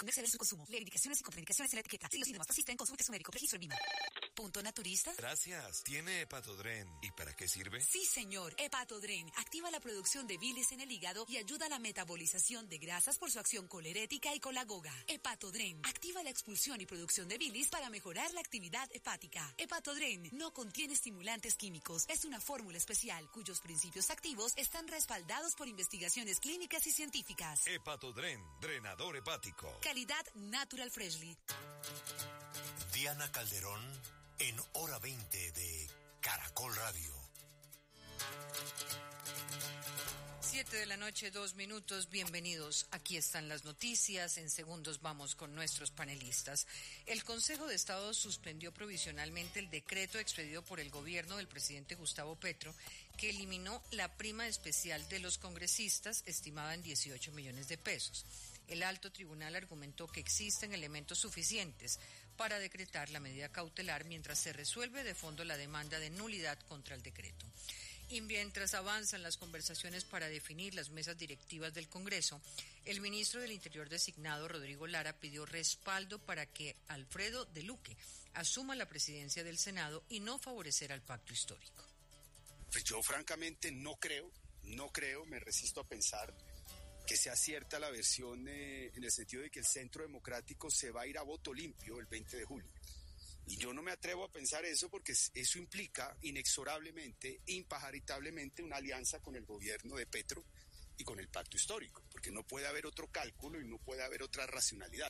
Abstenerse de su consumo. Leer indicaciones y contraindicaciones en la etiqueta. Si los síntomas persisten, consulte a su médico. Registro en VIMA. ¿Punto naturista? Gracias. ¿Tiene Hepatodren? ¿Y para qué sirve? Sí, señor. Hepatodren activa la producción de bilis en el hígado y ayuda a la metabolización de grasas por su acción colerética y colagoga. Hepatodren activa la expulsión y producción de bilis para mejorar la actividad hepática. Hepatodren no contiene estimulantes químicos. Es una fórmula especial cuyos principios activos están respaldados por investigaciones clínicas y científicas. Hepatodren, drenador hepático. Calidad Natural Freshly. Diana Calderón en Hora 20 de Caracol Radio. 7:02 p.m. Bienvenidos. Aquí están las noticias. En segundos vamos con nuestros panelistas. El Consejo de Estado suspendió provisionalmente el decreto expedido por el gobierno del presidente Gustavo Petro que eliminó la prima especial de los congresistas estimada en 18 millones de pesos. El alto tribunal argumentó que existen elementos suficientes para decretar la medida cautelar mientras se resuelve de fondo la demanda de nulidad contra el decreto. Y mientras avanzan las conversaciones para definir las mesas directivas del Congreso, el ministro del Interior designado, Rodrigo Lara, pidió respaldo para que Alfredo de Luque asuma la presidencia del Senado y no favorecer al pacto histórico. Pues yo francamente no creo, me resisto a pensar que sea cierta la versión en el sentido de que el Centro Democrático se va a ir a voto limpio el 20 de julio. Y yo no me atrevo a pensar eso porque eso implica inexorablemente, impajaritablemente una alianza con el gobierno de Petro y con el pacto histórico, porque no puede haber otro cálculo y no puede haber otra racionalidad.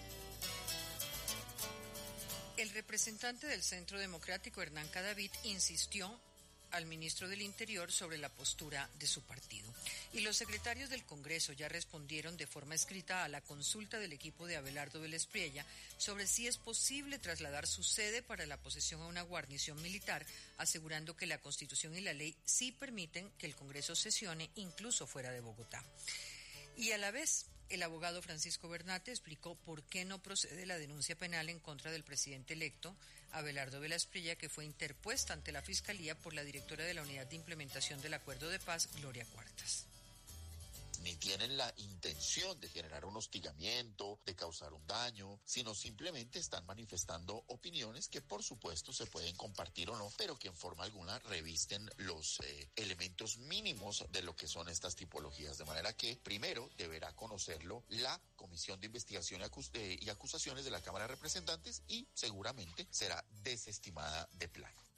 El representante del Centro Democrático, Hernán Cadavid, insistió al ministro del Interior sobre la postura de su partido. Y los secretarios del Congreso ya respondieron de forma escrita a la consulta del equipo de Abelardo Vélez Priella sobre si es posible trasladar su sede para la posesión a una guarnición militar, asegurando que la Constitución y la ley sí permiten que el Congreso sesione incluso fuera de Bogotá. Y a la vez, el abogado Francisco Bernate explicó por qué no procede la denuncia penal en contra del presidente electo, Abelardo Vélez Priella, que fue interpuesta ante la Fiscalía por la directora de la Unidad de Implementación del Acuerdo de Paz, Gloria Cuartas. Ni tienen la intención de generar un hostigamiento, de causar un daño, sino simplemente están manifestando opiniones que por supuesto se pueden compartir o no, pero que en forma alguna revisten los elementos mínimos de lo que son estas tipologías. De manera que primero deberá conocerlo la Comisión de Investigación y Acusaciones de la Cámara de Representantes y seguramente será desestimada de plano.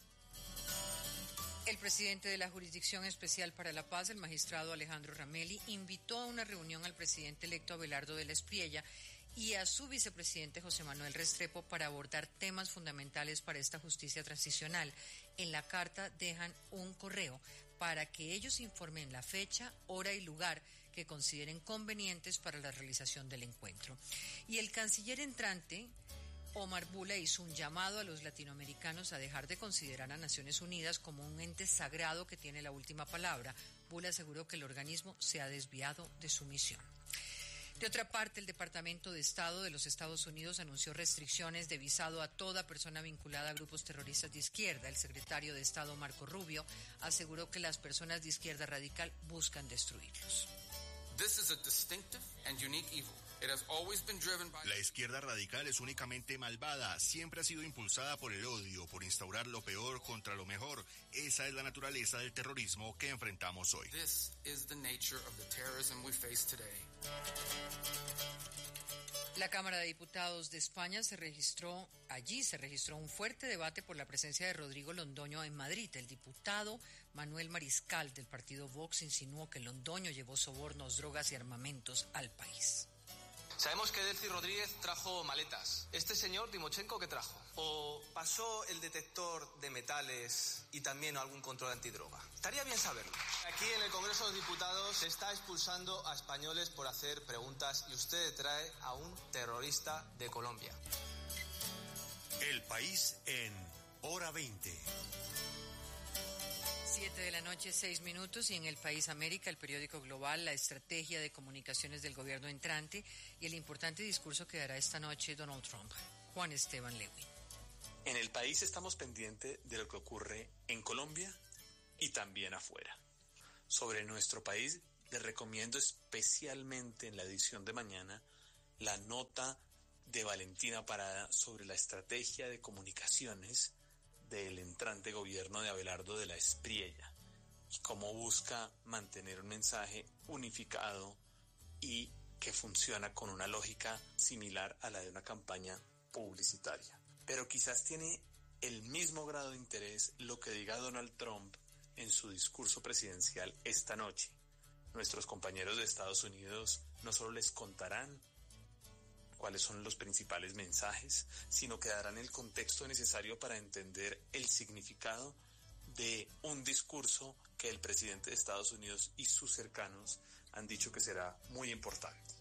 El presidente de la Jurisdicción Especial para la Paz, el magistrado Alejandro Ramelli, invitó a una reunión al presidente electo Abelardo Vélez Priella y a su vicepresidente José Manuel Restrepo para abordar temas fundamentales para esta justicia transicional. En la carta dejan un correo para que ellos informen la fecha, hora y lugar que consideren convenientes para la realización del encuentro. Y el canciller entrante, Omar Bula, hizo un llamado a los latinoamericanos a dejar de considerar a Naciones Unidas como un ente sagrado que tiene la última palabra. Bula aseguró que el organismo se ha desviado de su misión. De otra parte, el Departamento de Estado de los Estados Unidos anunció restricciones de visado a toda persona vinculada a grupos terroristas de izquierda. El secretario de Estado, Marco Rubio, aseguró que las personas de izquierda radical buscan destruirlos. This is a distinctive and unique evil. It has always been driven by... La izquierda radical es únicamente malvada, siempre ha sido impulsada por el odio, por instaurar lo peor contra lo mejor. Esa es la naturaleza del terrorismo que enfrentamos hoy. This is the nature of the terrorism we face today. La Cámara de Diputados de España se registró un fuerte debate por la presencia de Rodrigo Londoño en Madrid. El diputado Manuel Mariscal del partido Vox insinuó que Londoño llevó sobornos, drogas y armamentos al país. Sabemos que Delcy Rodríguez trajo maletas. ¿Este señor, Timochenko, qué trajo? ¿O pasó el detector de metales y también algún control antidroga? Estaría bien saberlo. Aquí en el Congreso de los Diputados se está expulsando a españoles por hacer preguntas y usted trae a un terrorista de Colombia. El País en Hora 20. 7:06 p.m. y en El País América, el periódico global, la estrategia de comunicaciones del gobierno entrante y el importante discurso que dará esta noche Donald Trump. Juan Esteban Lewin. En El País estamos pendientes de lo que ocurre en Colombia y también afuera. Sobre nuestro país, les recomiendo especialmente en la edición de mañana la nota de Valentina Parada sobre la estrategia de comunicaciones del entrante gobierno de Abelardo de la Espriella y cómo busca mantener un mensaje unificado y que funciona con una lógica similar a la de una campaña publicitaria. Pero quizás tiene el mismo grado de interés lo que diga Donald Trump en su discurso presidencial esta noche. Nuestros compañeros de Estados Unidos no solo les contarán cuáles son los principales mensajes, sino que darán el contexto necesario para entender el significado de un discurso que el presidente de Estados Unidos y sus cercanos han dicho que será muy importante.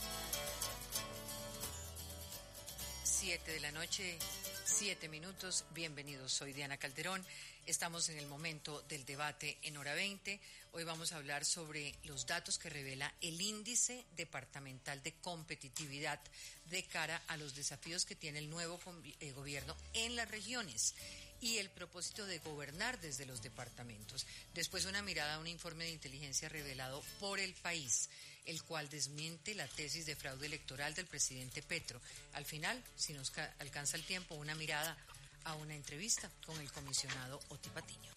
7 de la noche, 7 minutos. Bienvenidos, soy Diana Calderón. Estamos en el momento del debate en Hora 20. Hoy vamos a hablar sobre los datos que revela el Índice Departamental de Competitividad de cara a los desafíos que tiene el nuevo gobierno en las regiones y el propósito de gobernar desde los departamentos. Después una mirada a un informe de inteligencia revelado por El País, el cual desmiente la tesis de fraude electoral del presidente Petro. Al final, si nos alcanza el tiempo, una mirada a una entrevista con el comisionado Oti Patiño.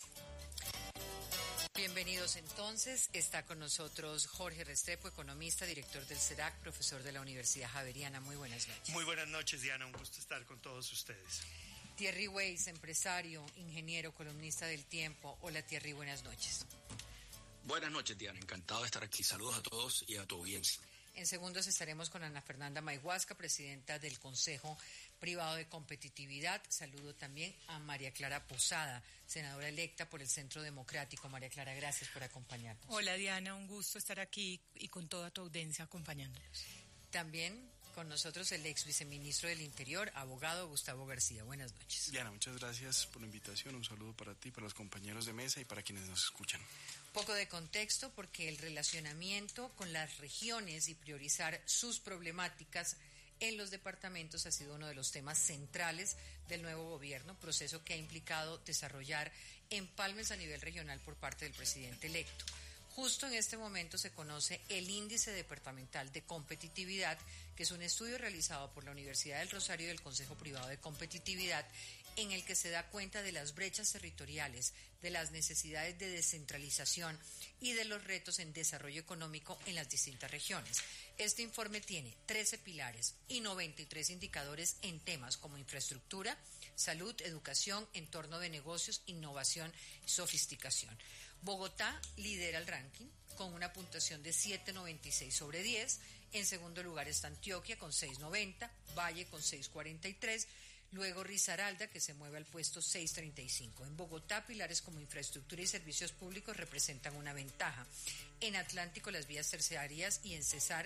Bienvenidos entonces, está con nosotros Jorge Restrepo, economista, director del CEDAC, profesor de la Universidad Javeriana. Muy buenas noches. Muy buenas noches, Diana, un gusto estar con todos ustedes. Thierry Weiss, empresario, ingeniero, columnista del Tiempo. Hola Thierry, buenas noches. Buenas noches, Diana, encantado de estar aquí. Saludos a todos y a tu audiencia. En segundos estaremos con Ana Fernanda Mayhuasca, presidenta del Consejo Privado de Competitividad. Saludo también a María Clara Posada, senadora electa por el Centro Democrático. María Clara, gracias por acompañarnos. Hola Diana, un gusto estar aquí y con toda tu audiencia acompañándonos. También con nosotros el ex viceministro del Interior, abogado Gustavo García. Buenas noches. Diana, muchas gracias por la invitación. Un saludo para ti, para los compañeros de mesa y para quienes nos escuchan. Poco de contexto porque el relacionamiento con las regiones y priorizar sus problemáticas en los departamentos ha sido uno de los temas centrales del nuevo gobierno, proceso que ha implicado desarrollar empalmes a nivel regional por parte del presidente electo. Justo en este momento se conoce el Índice Departamental de Competitividad, que es un estudio realizado por la Universidad del Rosario y el Consejo Privado de Competitividad, en el que se da cuenta de las brechas territoriales, de las necesidades de descentralización y de los retos en desarrollo económico en las distintas regiones. Este informe tiene 13 pilares y 93 indicadores en temas como infraestructura, salud, educación, entorno de negocios, innovación y sofisticación. Bogotá lidera el ranking con una puntuación de 7.96 sobre 10. En segundo lugar está Antioquia con 6.90, Valle con 6.43, luego Risaralda, que se mueve al puesto 6.35. En Bogotá, pilares como infraestructura y servicios públicos representan una ventaja. En Atlántico, las vías terciarias, y en Cesar,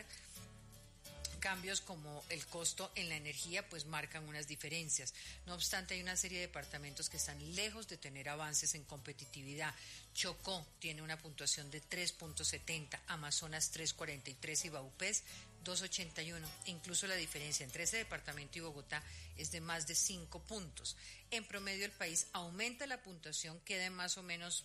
cambios como el costo en la energía pues marcan unas diferencias. No obstante, hay una serie de departamentos que están lejos de tener avances en competitividad. Chocó tiene una puntuación de 3.70, Amazonas 3.43 y Baupés 2.81. Incluso la diferencia entre ese departamento y Bogotá es de más de 5 puntos. En promedio el país aumenta la puntuación, queda en más o menos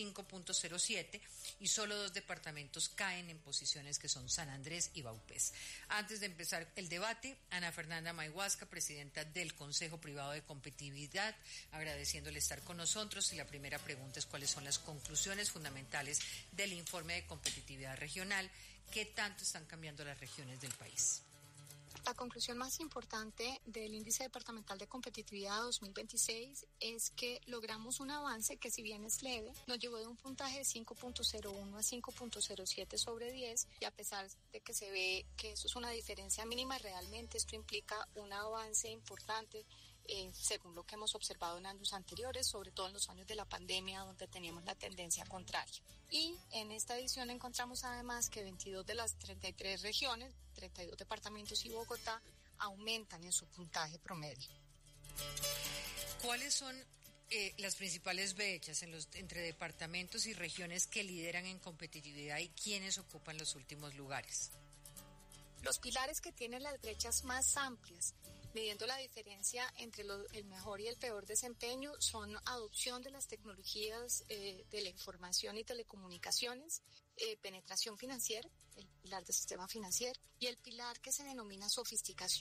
5.07 y solo 2 departamentos caen en posiciones que son San Andrés y Baupés. Antes de empezar el debate, Ana Fernanda Mayhuasca, presidenta del Consejo Privado de Competitividad, agradeciéndole estar con nosotros, y la primera pregunta es cuáles son las conclusiones fundamentales del informe de competitividad regional. ¿Qué tanto están cambiando las regiones del país? La conclusión más importante del Índice Departamental de Competitividad 2026 es que logramos un avance que, si bien es leve, nos llevó de un puntaje de 5.01 a 5.07 sobre 10, y a pesar de que se ve que eso es una diferencia mínima, realmente esto implica un avance importante según lo que hemos observado en años anteriores, sobre todo en los años de la pandemia, donde teníamos la tendencia contraria. Y en esta edición encontramos además que 22 de las 33 regiones, 32 departamentos y Bogotá, aumentan en su puntaje promedio. ¿Cuáles son las principales brechas entre departamentos y regiones que lideran en competitividad y quiénes ocupan los últimos lugares? Los pilares que tienen las brechas más amplias, midiendo la diferencia entre el mejor y el peor desempeño, son adopción de las tecnologías de la información y telecomunicaciones, penetración financiera, el pilar de sistema financiero, y el pilar que se denomina sofisticación